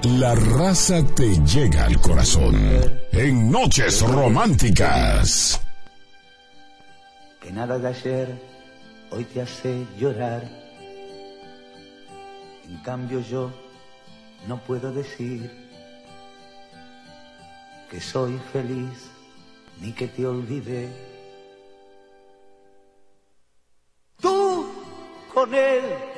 La raza te llega al corazón en Noches Románticas. Que nada de ayer hoy te hace llorar. En cambio yo no puedo decir que soy feliz ni que te olvidé. Tú con él